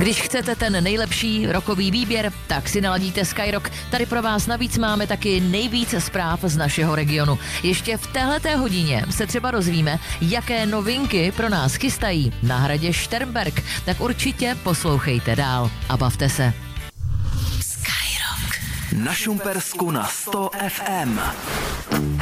Když chcete ten nejlepší rokový výběr, tak si naladíte Skyrock. Tady pro vás navíc máme taky nejvíc zpráv z našeho regionu. Ještě v téhleté hodině se třeba dozvíme, jaké novinky pro nás chystají na hradě Šternberk. Tak určitě poslouchejte dál a bavte se. Na Šumpersku na 100 FM.